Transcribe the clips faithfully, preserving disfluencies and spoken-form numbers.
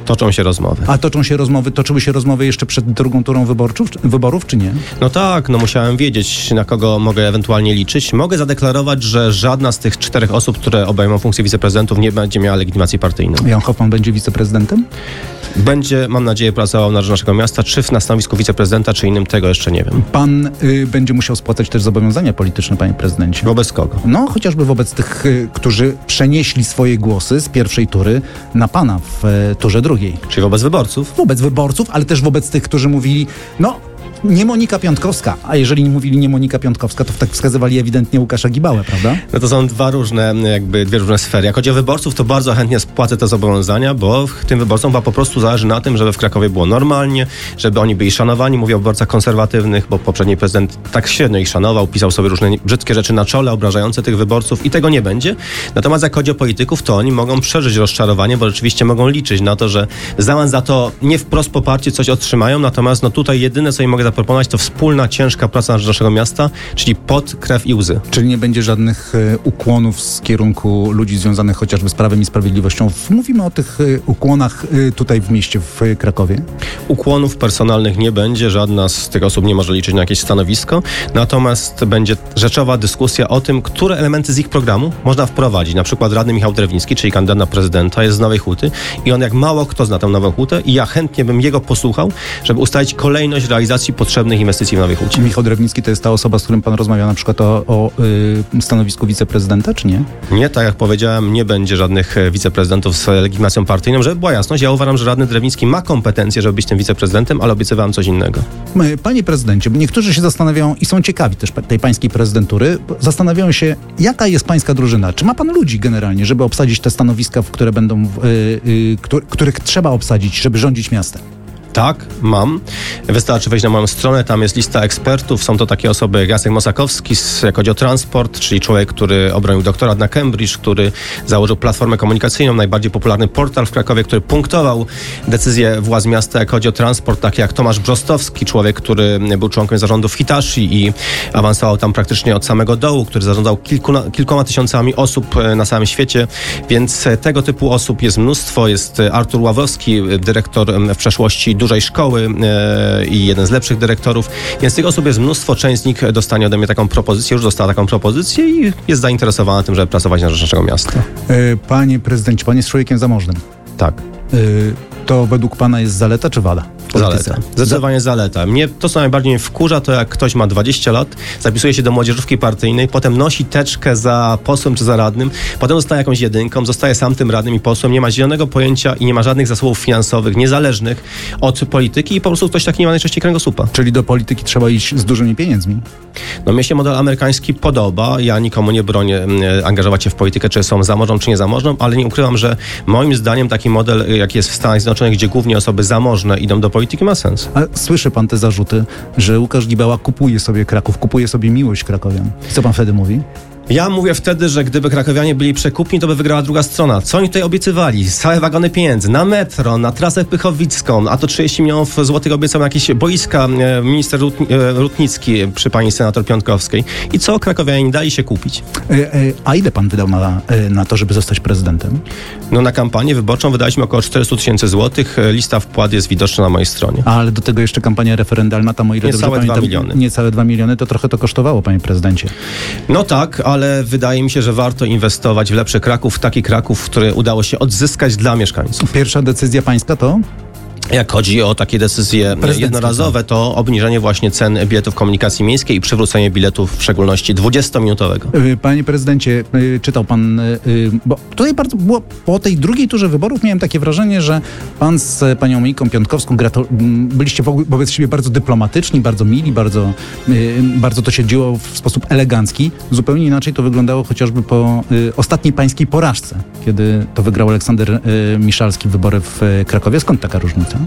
Toczą się rozmowy. A toczą się rozmowy, toczyły się rozmowy jeszcze przed drugą turą wyborczów, wyborów, czy nie? No tak, no musiałem wiedzieć, na kogo mogę ewentualnie liczyć. Mogę zadeklarować, że żadna z tych czterech osób, które obejmą funkcję wiceprezydentów, nie będzie miała legitymacji partyjnej. Jan Hoffman będzie wiceprezydentem? Będzie, mam nadzieję, pracował na rzecz naszego miasta, czy na stanowisku wiceprezydenta, czy innym, tego jeszcze nie wiem. Pan y, będzie musiał spłacać też zobowiązania polityczne, panie prezydencie. Wobec kogo? No, chociażby wobec tych, y, którzy przenieśli swoje głosy z pierwszej tury na pana w y, turze drugiej. Czyli wobec wyborców? Wobec wyborców, ale też wobec tych, którzy mówili, no, nie Monika Piątkowska, a jeżeli nie mówili nie Monika Piątkowska, to tak wskazywali ewidentnie Łukasza Gibałę, prawda? No to są dwa różne, jakby dwie różne sfery. Jak chodzi o wyborców, to bardzo chętnie spłacę te zobowiązania, bo tym wyborcom po prostu zależy na tym, żeby w Krakowie było normalnie, żeby oni byli szanowani. Mówię o wyborcach konserwatywnych, bo poprzedni prezydent tak średnio ich szanował, pisał sobie różne brzydkie rzeczy na czole, obrażające tych wyborców i tego nie będzie. Natomiast jak chodzi o polityków, to oni mogą przeżyć rozczarowanie, bo rzeczywiście mogą liczyć na to, że w zamian za to nie wprost poparcie coś otrzymają, natomiast no tutaj jedyne, co im mogę zaproponować, to wspólna, ciężka praca na rzecz naszego miasta, czyli pot, krew i łzy. Czyli nie będzie żadnych e, ukłonów z kierunku ludzi związanych chociażby z Prawem i Sprawiedliwością. Mówimy o tych e, ukłonach e, tutaj w mieście, w e, Krakowie. Ukłonów personalnych nie będzie, żadna z tych osób nie może liczyć na jakieś stanowisko, natomiast będzie rzeczowa dyskusja o tym, które elementy z ich programu można wprowadzić. Na przykład radny Michał Drewnicki, czyli kandydat na prezydenta, jest z Nowej Huty i on jak mało kto zna tę Nową Hutę i ja chętnie bym jego posłuchał, żeby ustalić kolejność realizacji potrzebnych inwestycji w Nowej Hucie. Michał Drewnicki to jest ta osoba, z którym pan rozmawia na przykład o, o y, stanowisku wiceprezydenta, czy nie? Nie, tak jak powiedziałem, nie będzie żadnych wiceprezydentów z legitymacją partyjną. Żeby była jasność, ja uważam, że radny Drewnicki ma kompetencje, żeby być tym wiceprezydentem, ale obiecywałem coś innego. Panie prezydencie, niektórzy się zastanawiają i są ciekawi też tej pańskiej prezydentury, zastanawiają się, jaka jest pańska drużyna. Czy ma pan ludzi generalnie, żeby obsadzić te stanowiska, w które będą, y, y, których, których trzeba obsadzić, żeby rządzić miastem? Tak, mam. Wystarczy wejść na moją stronę, tam jest lista ekspertów. Są to takie osoby jak Jacek Mosakowski, jak chodzi o transport, czyli człowiek, który obronił doktorat na Cambridge, który założył platformę komunikacyjną, najbardziej popularny portal w Krakowie, który punktował decyzje władz miasta, jak chodzi o transport, taki jak Tomasz Brzostowski, człowiek, który był członkiem zarządu w Hitachi i awansował tam praktycznie od samego dołu, który zarządzał kilkuna, kilkoma tysiącami osób na całym świecie, więc tego typu osób jest mnóstwo. Jest Artur Ławowski, dyrektor w przeszłości dużej szkoły e, i jeden z lepszych dyrektorów, więc tych osób jest mnóstwo, część z nich dostanie ode mnie taką propozycję, już dostała taką propozycję i jest zainteresowana tym, żeby pracować na rzecz naszego miasta. E, panie prezydencie, pan jest człowiekiem zamożnym. Tak. E, to według pana jest zaleta czy wada? Zaleta. Zdecydowanie zaleta. Mnie to, co najbardziej mnie wkurza, to jak ktoś ma dwadzieścia lat, zapisuje się do młodzieżówki partyjnej, potem nosi teczkę za posłem czy za radnym, potem zostaje jakąś jedynką, zostaje sam tym radnym i posłem, nie ma zielonego pojęcia i nie ma żadnych zasobów finansowych, niezależnych od polityki i po prostu ktoś taki nie ma najczęściej kręgosłupa. Czyli do polityki trzeba iść z dużymi pieniędzmi? No mnie się model amerykański podoba. Ja nikomu nie bronię angażować się w politykę, czy są zamożną, czy nie zamożną, ale nie ukrywam, że moim zdaniem taki model, jaki jest w Stanach Zjednoczonych, gdzie głównie osoby zamożne idą do polityki, ma sens. A słyszy pan te zarzuty, że Łukasz Gibała kupuje sobie Kraków, kupuje sobie miłość krakowian. Co pan wtedy mówi? Ja mówię wtedy, że gdyby krakowianie byli przekupni, to by wygrała druga strona. Co oni tutaj obiecywali? Całe wagony pieniędzy na metro, na trasę pychowicką, a to trzydzieści milionów złotych obiecał na jakieś boiska minister Rutnicki przy pani senator Piątkowskiej. I co? Krakowianie nie dali się kupić. E, e, a ile pan wydał na, na to, żeby zostać prezydentem? No na kampanię wyborczą wydaliśmy około czterysta tysięcy złotych. Lista wpłat jest widoczna na mojej stronie. Ale do tego jeszcze kampania referendalna, tam o ile dobrze Niecałe pamiętam, dwa miliony. Niecałe dwa miliony, to trochę to kosztowało, panie prezydencie. No tak, ale ale wydaje mi się, że warto inwestować w lepszy Kraków, w taki Kraków, który udało się odzyskać dla mieszkańców. Pierwsza decyzja pańska to? Jak chodzi o takie decyzje jednorazowe, to obniżenie właśnie cen biletów komunikacji miejskiej i przywrócenie biletów w szczególności dwudziestominutowego. Panie prezydencie, czytał pan, bo tutaj bardzo było, po tej drugiej turze wyborów miałem takie wrażenie, że pan z panią Moniką Piątkowską gratul- byliście wobec siebie bardzo dyplomatyczni, bardzo mili, bardzo, bardzo to się dzieło w sposób elegancki. Zupełnie inaczej to wyglądało chociażby po ostatniej pańskiej porażce, kiedy to wygrał Aleksander Miszalski wybory w Krakowie. Skąd taka różnica?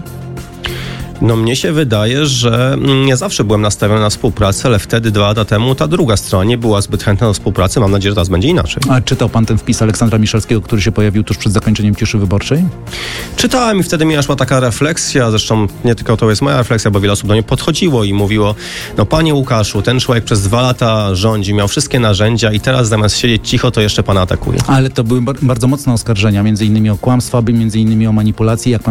No mnie się wydaje, że ja zawsze byłem nastawiony na współpracę, ale wtedy, dwa lata temu, ta druga strona nie była zbyt chętna do współpracy. Mam nadzieję, że teraz będzie inaczej. A czytał pan ten wpis Aleksandra Miszalskiego, który się pojawił tuż przed zakończeniem ciszy wyborczej? Czytałem i wtedy mi naszła taka refleksja, zresztą nie tylko to jest moja refleksja, bo wiele osób do mnie podchodziło i mówiło, no panie Łukaszu, ten człowiek przez dwa lata rządzi, miał wszystkie narzędzia i teraz zamiast siedzieć cicho, to jeszcze pana atakuje. Ale to były bardzo mocne oskarżenia, między innymi o kłamstwa, między innymi o manipulacje. Jak